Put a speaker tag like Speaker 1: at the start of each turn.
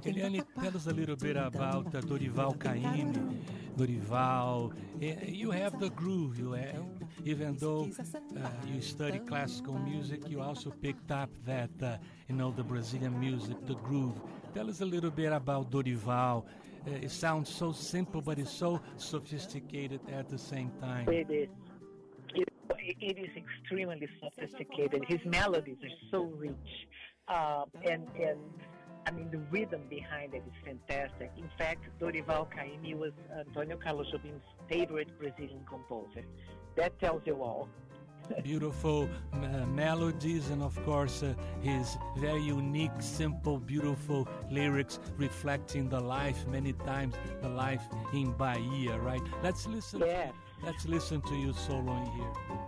Speaker 1: Eliane, tell us a little bit about Dorival Caymmi. Dorival, you have the groove. Even though you study classical music, you also picked up that, the Brazilian music, the groove. Tell us a little bit about Dorival. It sounds so simple, but it's so sophisticated at the same time.
Speaker 2: It is. It is extremely sophisticated. His melodies are so rich, and the rhythm behind it is fantastic. In fact, Dorival Caymmi was Antonio Carlos Jobim's favorite Brazilian composer. That tells you all.
Speaker 1: Beautiful melodies, and of course his very unique, simple, beautiful lyrics reflecting the life, many times the life in Bahia, right? Let's listen.
Speaker 2: Yes.
Speaker 1: Let's listen to you soloing here.